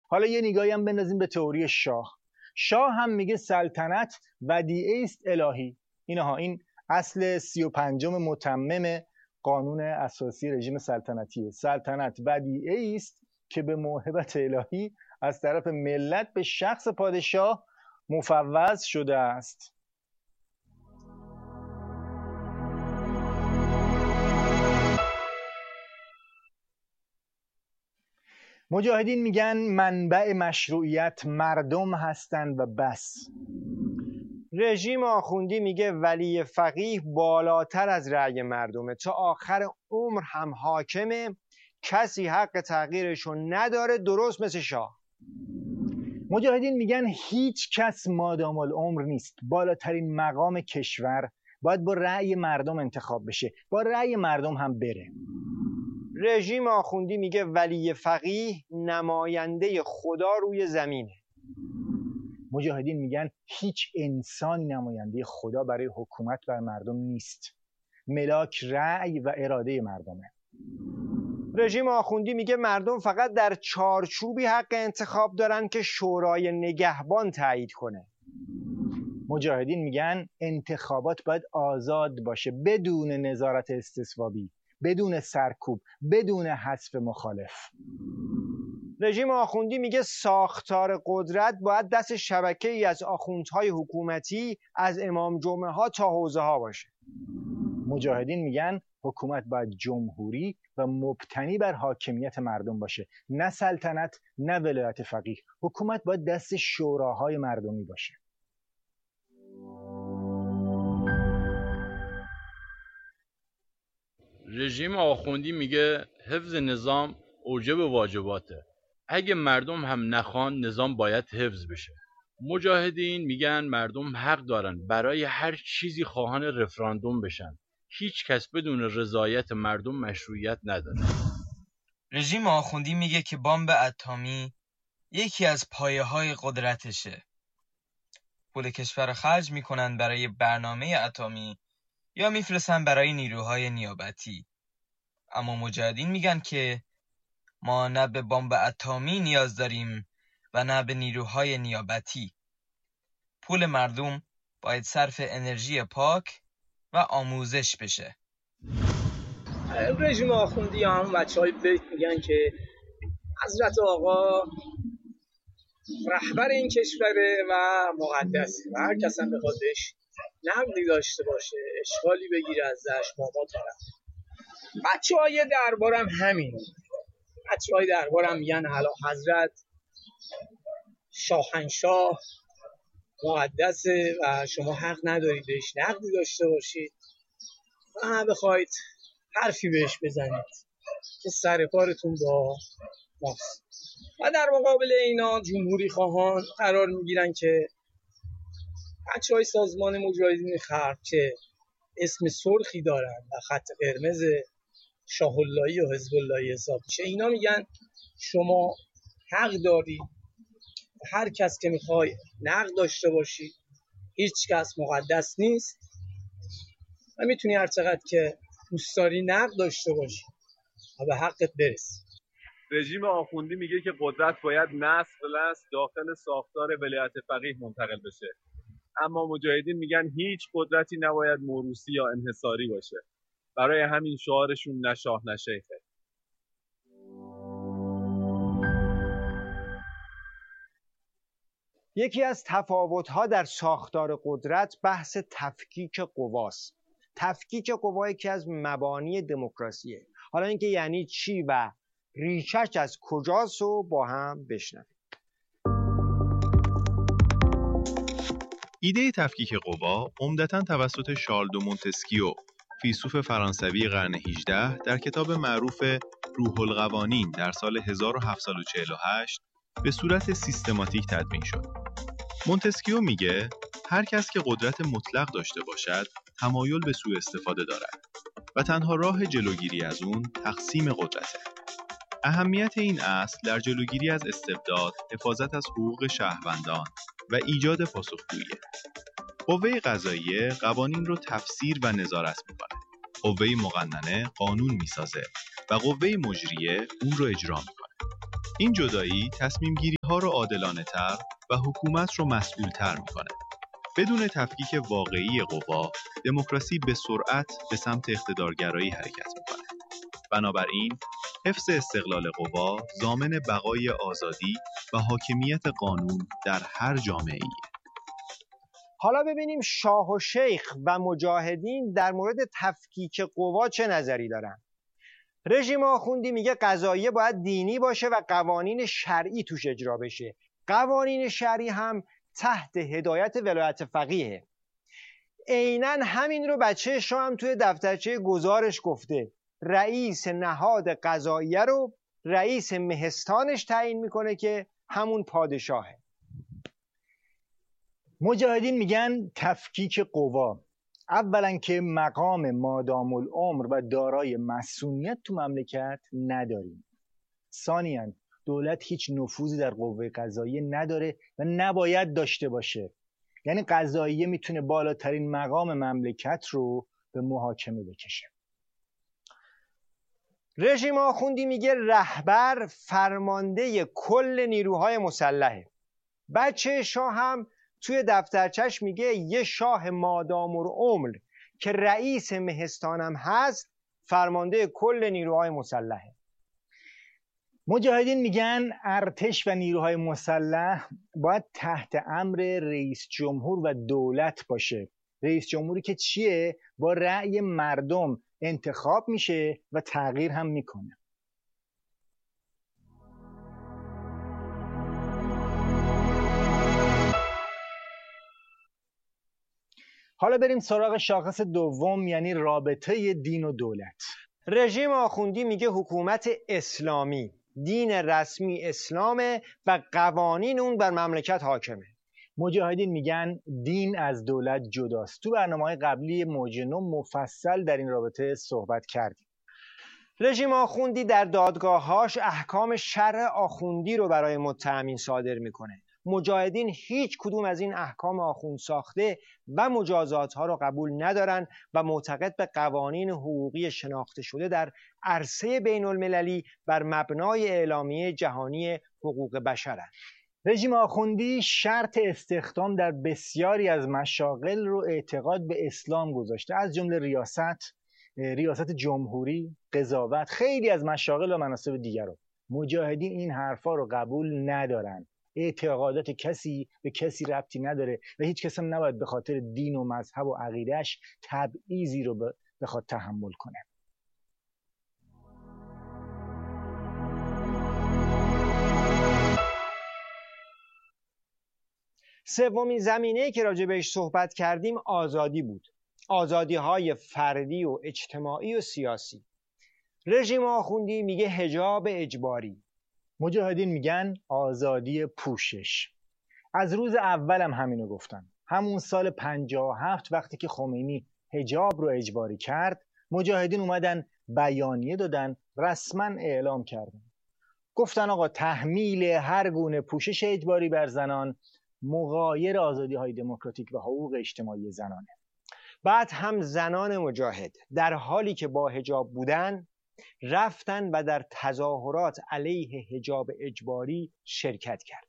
حالا یه نگاهی هم بندازیم به تئوری شاه. شاه هم میگه سلطنت ودیعه است الهی. این اصل 35 متمم قانون اساسی رژیم سلطنتیه. سلطنت ودیعه است که به موهبت الهی از طرف ملت به شخص پادشاه مفوض شده است. مجاهدین میگن منبع مشروعیت مردم هستند و بس. رژیم آخوندی میگه ولی فقیه بالاتر از رأی مردمه، تا آخر عمر هم حاکمه، کسی حق تغییرشو نداره، درست مثل شاه. مجاهدین میگن هیچ کس مادام العمر نیست. بالاترین مقام کشور باید با رأی مردم انتخاب بشه، با رأی مردم هم بره. رژیم آخوندی میگه ولی فقیه نماینده خدا روی زمینه. مجاهدین میگن هیچ انسانی نماینده خدا برای حکومت بر مردم نیست. ملاک رأی و اراده مردمه. رژیم آخوندی میگه مردم فقط در چارچوبی حق انتخاب دارن که شورای نگهبان تایید کنه. مجاهدین میگن انتخابات باید آزاد باشه، بدون نظارت استصوابی، بدون سرکوب، بدون حذف مخالف. رژیم آخوندی میگه ساختار قدرت باید دست شبکه‌ای از آخوندهای حکومتی از امام جمعه ها تا حوزه ها باشه. مجاهدین میگن حکومت باید جمهوری و مبتنی بر حاکمیت مردم باشه، نه سلطنت نه ولایت فقیه. حکومت باید دست شوراهای مردمی باشه. رژیم آخوندی میگه حفظ نظام اوجب واجباته. اگه مردم هم نخوان نظام باید حفظ بشه. مجاهدین میگن مردم حق دارن برای هر چیزی خواهان رفراندوم بشن. هیچ کس بدون رضایت مردم مشروعیت نداره. رژیم آخوندی میگه که بمب اتمی یکی از پایه‌های قدرتشه. پول کشور خرج میکنن برای برنامه اتمی یا میفرستن برای نیروهای نیابتی. اما مجاهدین میگن که ما نه به بمب اتمی نیاز داریم و نه به نیروهای نیابتی. پول مردم باید صرف انرژی پاک و آموزش بشه. رژیم آخوندی یا همون بچه‌های بیت میگن که حضرت آقا رهبر این کشوره و مقدسه و هر کس هم بخواد بهش نقدی داشته باشه، اشکالی بگیره ازش، ما طرف. بچه‌های دربارم همین. بچه‌های دربارم میگن اعلی حضرت شاهنشاه مقدسه و شما حق ندارید بهش نقدی داشته باشید و بخواید حرفی بهش بزنید که سر کارتون با ماست. و در مقابل اینا جمهوری خواهان قرار میگیرن که بچه‌های سازمان مجاهدین خلق که اسم سرخی دارن و خط قرمز شاه اللهی و حزب اللهی حساب میشه، اینا میگن شما حق دارید، هر کس که میخوای نقد داشته باشی، هیچ کس مقدس نیست و میتونی هر چقدر که دوست داری نقد داشته باشی و به حقت برسی. رژیم آخوندی میگه که قدرت باید نسل به نسل داخل ساختار ولایت فقیه منتقل بشه، اما مجاهدین میگن هیچ قدرتی نباید موروثی یا انحصاری باشه. برای همین شعارشون نه شاه نه شیخه. یکی از تفاوت‌ها در ساختار قدرت بحث تفکیک قواست. تفکیک قوا یکی از مبانی دموکراسیه. حالا اینکه یعنی چی و ریشش از کجاست رو با هم بشنویم. ایده تفکیک قوا عمدتاً توسط شارل دو مونتسکیو، فیلسوف فرانسوی قرن 18 در کتاب معروف روح القوانین در سال 1748 به صورت سیستماتیک تدوین شد. مونتسکیو میگه هر کس که قدرت مطلق داشته باشد تمایل به سوء استفاده دارد و تنها راه جلوگیری از اون تقسیم قدرته. اهمیت این اصل در جلوگیری از استبداد، حفاظت از حقوق شهروندان و ایجاد پاسخگوییه. قوه قضاییه قوانین رو تفسیر و نظارت میکنه. قوه مقننه قانون میسازه و قوه مجریه اون رو اجرا میکنه. این جدایی تصمیم گیری ها رو عادلانه تر و حکومت رو مسئول تر میکنه. بدون تفکیک واقعی قوا، دموکراسی به سرعت به سمت اقتدارگرایی حرکت میکنه. بنابراین حفظ استقلال قوا ضامن بقای آزادی و حاکمیت قانون در هر جامعه‌ای. حالا ببینیم شاه و شیخ و مجاهدین در مورد تفکیک قوا چه نظری دارن. رژیم آخوندی میگه قضاییه باید دینی باشه و قوانین شرعی توش اجرا بشه. قوانین شرعی هم تحت هدایت ولایت فقیه. عیناً همین رو بچه شاه هم توی دفترچه گزارش گفته. رئیس نهاد قضاییه رو رئیس مهستانش تعیین میکنه که همون پادشاهه. مجاهدین میگن تفکیک قوا، اولا که مقام مادام العمر و دارای مسئولیت تو مملکت نداریم. ثانیاً دولت هیچ نفوذی در قوه قضاییه نداره و نباید داشته باشه. یعنی قضاییه میتونه بالاترین مقام مملکت رو به محاکمه بکشه. رژیم آخوندی میگه رهبر فرمانده کل نیروهای مسلحه. بچه شاه هم توی دفترچش میگه یه شاه مادام العمر که رئیس مهستانم هست فرمانده کل نیروهای مسلحه. مجاهدین میگن ارتش و نیروهای مسلح باید تحت امر رئیس جمهور و دولت باشه. رئیس جمهوری که چیه؟ با رأی مردم انتخاب میشه و تغییر هم میکنه. حالا بریم سراغ شاخص دوم، یعنی رابطه دین و دولت. رژیم آخوندی میگه حکومت اسلامی، دین رسمی اسلامه و قوانین اون بر مملکت حاکمه. مجاهدین میگن دین از دولت جداست. تو برنامه‌های قبلی موج نو مفصل در این رابطه صحبت کردیم. رژیم آخوندی در دادگاه‌هاش احکام شرع آخوندی رو برای متهمین صادر میکنه. مجاهدین هیچ کدوم از این احکام آخوند ساخته و مجازات ها رو قبول ندارن و معتقد به قوانین حقوقی شناخته شده در عرصه بین المللی بر مبنای اعلامیه جهانی حقوق بشرند. رژیم آخوندی شرط استخدام در بسیاری از مشاغل رو اعتقاد به اسلام گذاشته، از جمله ریاست جمهوری، قضاوت، خیلی از مشاغل و مناصب دیگر رو. مجاهدین این حرفا رو قبول ندارن. اعتقادات کسی به کسی ربطی نداره و هیچ کس هم نباید به خاطر دین و مذهب و عقیدهش تبعیضی رو بخواد تحمل کنه. سومین زمینه‌ای که راجع بهش صحبت کردیم آزادی بود. آزادی‌های فردی و اجتماعی و سیاسی. رژیم آخوندی میگه حجاب اجباری. مجاهدین میگن آزادی پوشش. از روز اولم همینو گفتن. همون سال 57 وقتی که خمینی حجاب رو اجباری کرد، مجاهدین اومدن بیانیه دادن، رسما اعلام کردن. گفتن آقا تحمیل هر گونه پوشش اجباری بر زنان مغایر آزادی‌های دموکراتیک و حقوق اجتماعی زنانه. بعد هم زنان مجاهد در حالی که با حجاب بودن رفتن و در تظاهرات علیه حجاب اجباری شرکت کرد.